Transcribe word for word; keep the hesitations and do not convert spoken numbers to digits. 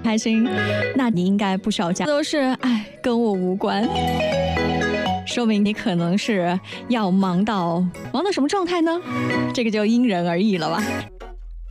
开心，那你应该不需要加，都是哎跟我无关，说明你可能是要忙到忙到什么状态呢？这个就因人而异了吧。